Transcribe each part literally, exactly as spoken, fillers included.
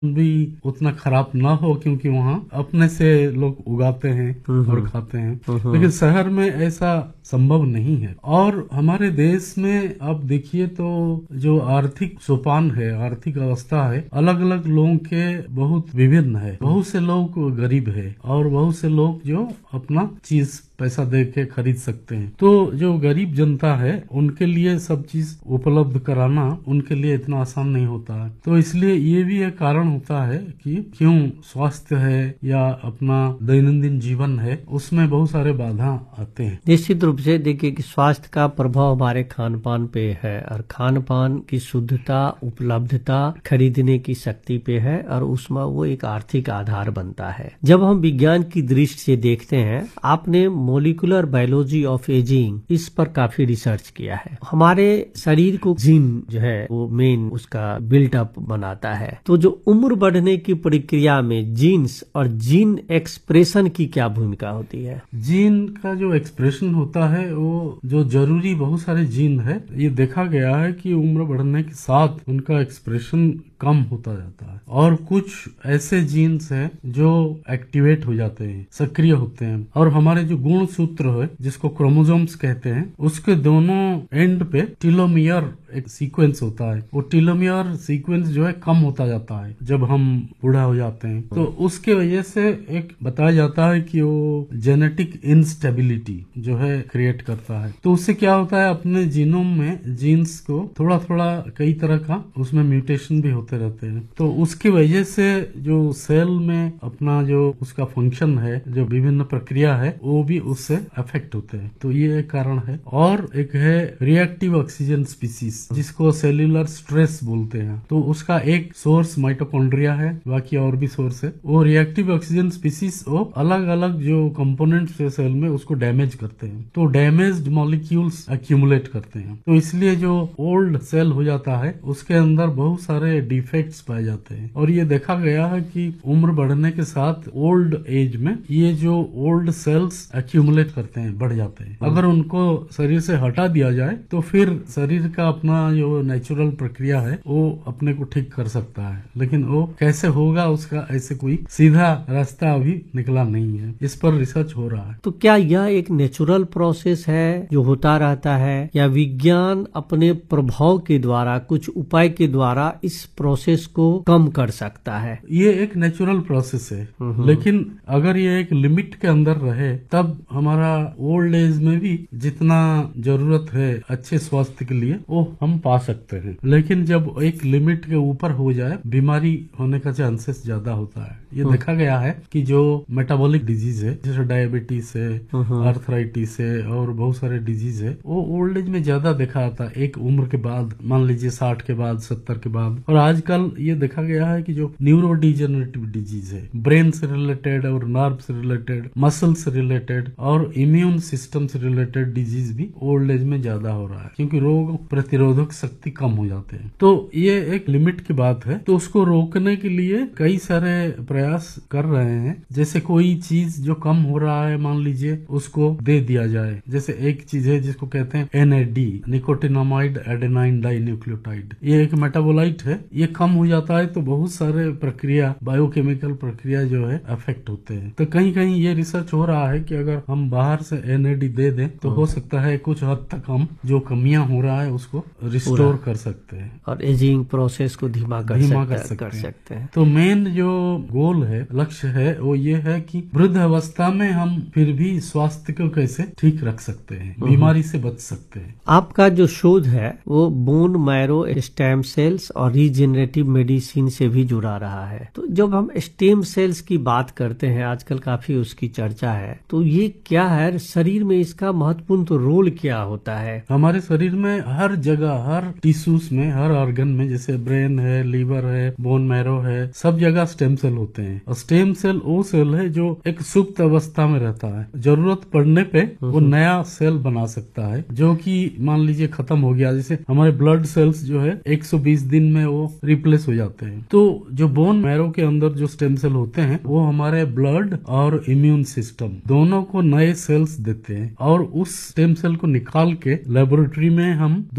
भी उतना खराब ना हो, क्योंकि वहाँ अपने से लोग उगाते हैं और खाते हैं। लेकिन शहर में ऐसा संभव नहीं है। और हमारे देश में आप देखिए तो जो आर्थिक सोपान है, आर्थिक अवस्था है, अलग अलग लोगों के बहुत विभिन्न है। बहुत से लोग गरीब है और बहुत से लोग जो अपना चीज पैसा दे के खरीद सकते हैं। तो जो गरीब जनता है उनके लिए सब चीज उपलब्ध कराना उनके लिए इतना आसान नहीं होता है। तो इसलिए ये भी एक कारण होता है कि क्यों स्वास्थ्य है या अपना दैनंदिन जीवन है उसमें बहुत सारे बाधा आते हैं। निश्चित रूप से देखिए कि स्वास्थ्य का प्रभाव हमारे खान पान पे है और खान पान की शुद्धता, उपलब्धता, खरीदने की शक्ति पे है और उसमें वो एक आर्थिक आधार बनता है। जब हम विज्ञान की दृष्टि से देखते हैं, आपने मोलिकुलर बायोलॉजी ऑफ एजिंग इस पर काफी रिसर्च किया है। हमारे शरीर को जीन जो है वो मेन उसका बिल्टअप बनाता है। तो जो उम्र बढ़ने की प्रक्रिया में जीन्स और जीन एक्सप्रेशन की क्या भूमिका होती है? जीन का जो एक्सप्रेशन होता है वो जो जरूरी बहुत सारे जीन है, ये देखा गया है कि उम्र बढ़ने के साथ उनका एक्सप्रेशन कम होता जाता है और कुछ ऐसे जीन्स हैं जो एक्टिवेट हो जाते हैं, सक्रिय होते हैं। और हमारे जो गुण सूत्र है जिसको क्रोमोसोम्स कहते हैं, उसके दोनों एंड पे टेलोमियर एक सीक्वेंस होता है। वो टेलोमियर सीक्वेंस जो है कम होता जाता है जब हम बूढ़ा हो जाते हैं। तो उसके वजह से एक बताया जाता है कि वो जेनेटिक इंस्टेबिलिटी जो है क्रिएट करता है। तो उससे क्या होता है, अपने जीनोम में जीन्स को थोड़ा थोड़ा कई तरह का उसमें म्यूटेशन भी होते रहते हैं। तो उसकी वजह से जो सेल में अपना जो उसका फंक्शन है, जो विभिन्न प्रक्रिया है, वो भी उससे अफेक्ट होते हैं। तो ये एक कारण है। और एक है रिएक्टिव ऑक्सीजन स्पीसीज जिसको सेल्यूलर स्ट्रेस बोलते हैं। तो उसका एक सोर्स माइटोकॉन्ड्रिया है, बाकी और भी सोर्स है। वो रिएक्टिव ऑक्सीजन स्पीसीज वो अलग अलग जो कंपोनेंट्स है सेल में उसको डैमेज करते हैं। तो डैमेज्ड मॉलिक्यूल्स एक्यूमुलेट करते हैं। तो इसलिए जो ओल्ड सेल हो जाता है उसके अंदर बहुत सारे डिफेक्ट्स पाए जाते हैं। और ये देखा गया है कि उम्र बढ़ने के साथ ओल्ड एज में ये जो ओल्ड सेल्स एक्यूमुलेट करते हैं, बढ़ जाते हैं। अगर उनको शरीर से हटा दिया जाए तो फिर शरीर का अपना जो नेचुरल प्रक्रिया है वो अपने को ठीक कर सकता है। लेकिन वो कैसे होगा उसका ऐसे कोई सीधा रास्ता अभी निकला नहीं है। इस पर रिसर्च हो रहा है। तो क्या यह एक नेचुरल प्रोसेस है जो होता रहता है, या विज्ञान अपने प्रभाव के द्वारा, कुछ उपाय के द्वारा इस प्रोसेस को कम कर सकता है? ये एक नेचुरल प्रोसेस है, लेकिन अगर ये एक लिमिट के अंदर रहे तब हमारा ओल्ड एज में भी जितना जरूरत है अच्छे स्वास्थ्य के लिए वो हम पा सकते हैं। लेकिन जब एक लिमिट के ऊपर हो जाए बीमारी होने का चांसेस ज्यादा होता है। ये देखा गया है कि जो मेटाबॉलिक डिजीज है, जैसे डायबिटीज है, आर्थराइटिस है और बहुत सारे डिजीज है, वो ओल्ड एज में ज्यादा देखा जाता है। एक उम्र के बाद, मान लीजिए साठ के बाद, सत्तर के बाद। और आजकल ये देखा गया है कि जो न्यूरो डिजेनरेटिव डिजीज है, ब्रेन से रिलेटेड और नर्व से रिलेटेड, मसल से रिलेटेड और इम्यून सिस्टम से रिलेटेड डिजीज भी ओल्ड एज में ज्यादा हो रहा है, क्योंकि रोग प्रतिरोधक शक्ति कम हो जाते हैं। तो ये एक लिमिट की बात है। तो उसको रोकने के लिए कई सारे प्रयास कर रहे हैं। जैसे कोई चीज जो कम हो रहा है, मान लीजिए उसको दे दिया जाए। जैसे एक चीज है जिसको कहते हैं N A D, nicotinamide adenine dinucleotide. ये एक मेटाबोलाइट है, ये कम हो जाता है तो बहुत सारे प्रक्रिया, बायोकेमिकल प्रक्रिया जो है अफेक्ट होते हैं। तो कहीं कहीं ये रिसर्च हो रहा है कि अगर हम बाहर से एन ए डी दे दें तो हो सकता है कुछ हद तक हम जो कमियां हो रहा है उसको रिस्टोर कर सकते हैं और एजिंग प्रोसेस को धीमा कर धीमा सकते, कर सकते, कर सकते हैं। तो मेन जो गोल है, लक्ष्य है, वो ये है कि वृद्ध अवस्था में हम फिर भी स्वास्थ्य को कैसे ठीक रख सकते हैं, बीमारी से बच सकते हैं। आपका जो शोध है वो बोन मैरो स्टेम सेल्स और रीजेनरेटिव मेडिसिन से भी जुड़ा रहा है। तो जब हम स्टेम सेल्स की बात करते हैं, आजकल काफी उसकी चर्चा है, तो ये क्या है, शरीर में इसका महत्वपूर्ण तो रोल क्या होता है? हमारे शरीर में हर जगह, हर टिश्यूज में, हर ऑर्गन में, जैसे ब्रेन है, लीवर है, बोन मैरो है, सब जगह स्टेम सेल होते हैं। और स्टेम सेल वो सेल है जो एक सुप्त अवस्था में रहता है। जरूरत पड़ने पे वो नया सेल बना सकता है जो कि मान लीजिए खत्म हो गया। जैसे हमारे ब्लड सेल्स जो है एक सौ बीस दिन में वो रिप्लेस हो जाते हैं। तो जो बोन मैरो के अंदर जो स्टेम सेल होते हैं वो हमारे ब्लड और इम्यून सिस्टम दोनों को नए सेल्स देते हैं। और उस स्टेम सेल को निकाल के लेबोरेटरी में हम दूसरे टाइप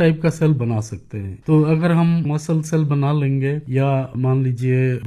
टाइप का सेल बना सकते हैं। तो अगर हम मसल सेल बना लेंगे या मान लीजिए